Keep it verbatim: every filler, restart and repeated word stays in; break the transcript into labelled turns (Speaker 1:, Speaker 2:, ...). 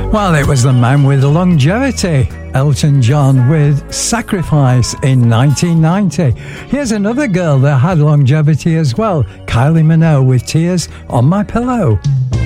Speaker 1: Well, it was the man with longevity, Elton John, with Sacrifice in nineteen ninety. Here's another girl that had longevity as well, Kylie Minogue with Tears on My Pillow.